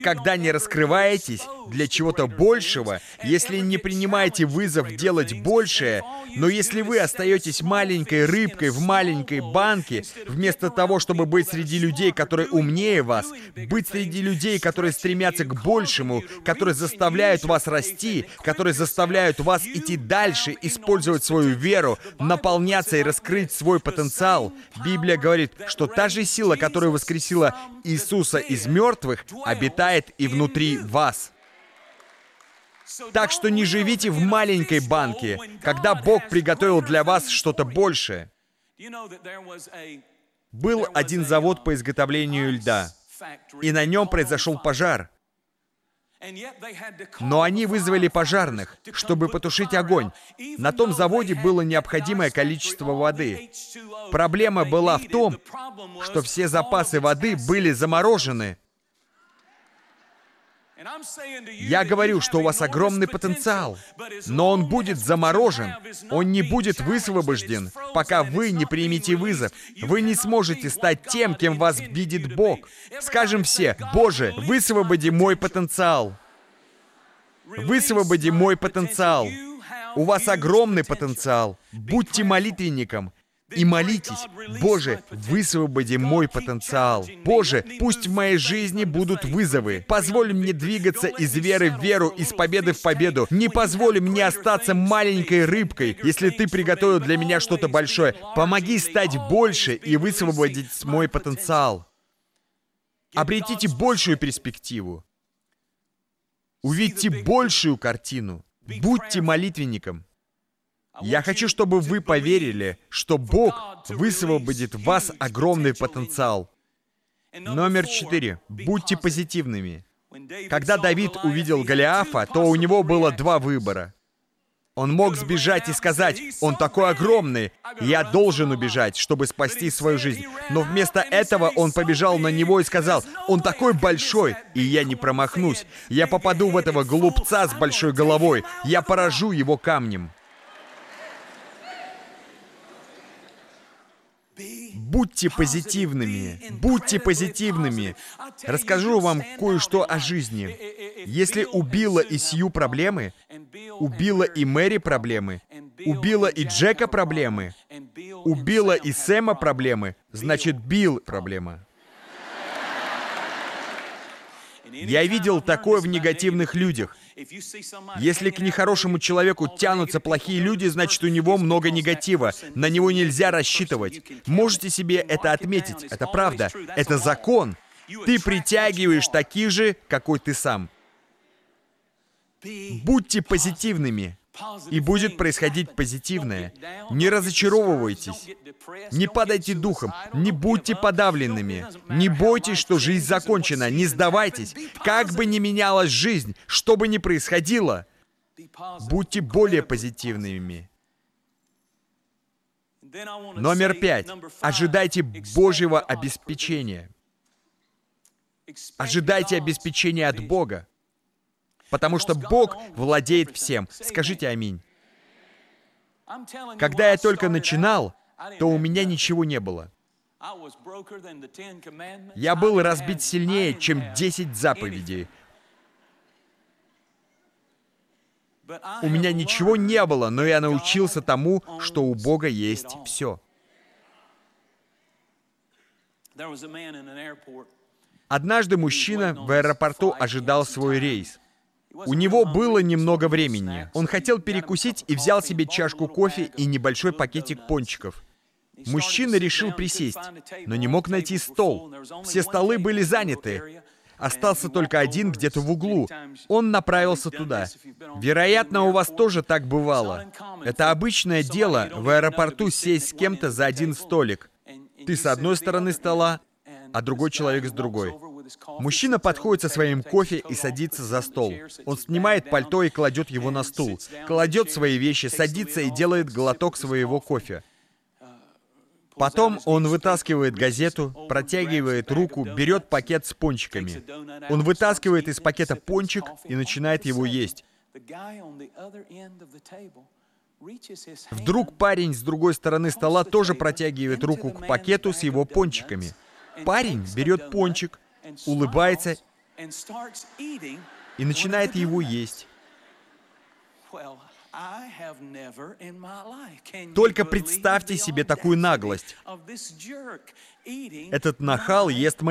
Когда не раскрываетесь для чего-то большего, если не принимаете вызов делать большее, но если вы остаетесь маленькой рыбкой в маленькой банке, вместо того, чтобы быть среди людей, которые умнее вас, быть среди людей, которые стремятся к большему, которые заставляют вас расти, которые заставляют вас идти дальше, использовать свою веру, наполняться и раскрыть свой потенциал, Библия говорит, что та же сила, которая воскресила Иисуса из мертвых, обитает и внутри вас. Так что не живите в маленькой банке, когда Бог приготовил для вас что-то большее. Был один завод по изготовлению льда, и на нем произошел пожар. Но они вызвали пожарных, чтобы потушить огонь. На том заводе было необходимое количество воды. Проблема была в том, что все запасы воды были заморожены. Я говорю, что у вас огромный потенциал, но он будет заморожен, он не будет высвобожден, пока вы не примете вызов. Вы не сможете стать тем, кем вас видит Бог. Скажем все: «Боже, высвободи мой потенциал! Высвободи мой потенциал! У вас огромный потенциал! Будьте молитвенником и молитесь: Боже, высвободи мой потенциал! Боже, пусть в моей жизни будут вызовы. Позволь мне двигаться из веры в веру, из победы в победу. Не позволь мне остаться маленькой рыбкой, если Ты приготовил для меня что-то большое. Помоги стать больше и высвободить мой потенциал». Обретите большую перспективу. Увидьте большую картину. Будьте молитвенником. Я хочу, чтобы вы поверили, что Бог высвободит в вас огромный потенциал. Номер 4. Будьте позитивными. Когда Давид увидел Голиафа, то у него было два выбора. Он мог сбежать и сказать: «Он такой огромный, я должен убежать, чтобы спасти свою жизнь». Но вместо этого он побежал на него и сказал: «Он такой большой, и я не промахнусь. Я попаду в этого глупца с большой головой, я поражу его камнем». Будьте позитивными. Будьте позитивными. Расскажу вам кое-что о жизни. Если у Билла и Сью проблемы, у Билла и Мэри проблемы, у Билла и Джека проблемы, у Билла и Сэма проблемы, значит, Билл проблема. Я видел такое в негативных людях. Если к нехорошему человеку тянутся плохие люди, значит, у него много негатива. На него нельзя рассчитывать. Можете себе это отметить. Это правда. Это закон. Ты притягиваешь таких же, какой ты сам. Будьте позитивными, и будет происходить позитивное. Не разочаровывайтесь. Не падайте духом. Не будьте подавленными. Не бойтесь, что жизнь закончена. Не сдавайтесь. Как бы ни менялась жизнь, что бы ни происходило, будьте более позитивными. Номер 5. Ожидайте Божьего обеспечения. Ожидайте обеспечения от Бога. Потому что Бог владеет всем. Скажите аминь. Когда я только начинал, то у меня ничего не было. Я был разбит сильнее, чем 10 заповедей. У меня ничего не было, но я научился тому, что у Бога есть все. Однажды мужчина в аэропорту ожидал свой рейс. У него было немного времени. Он хотел перекусить и взял себе чашку кофе и небольшой пакетик пончиков. Мужчина решил присесть, но не мог найти стол. Все столы были заняты. Остался только один где-то в углу. Он направился туда. Вероятно, у вас тоже так бывало. Это обычное дело в аэропорту сесть с кем-то за один столик. Ты с одной стороны стола, а другой человек с другой. Мужчина подходит со своим кофе и садится за стол. Он снимает пальто и кладет его на стул, кладет свои вещи, садится и делает глоток своего кофе. Потом он вытаскивает газету, протягивает руку, берет пакет с пончиками. Он вытаскивает из пакета пончик и начинает его есть. Вдруг парень с другой стороны стола тоже протягивает руку к пакету с его пончиками. Парень берет пончик, улыбается и начинает его есть. Только представьте себе такую наглость. Этот нахал ест мои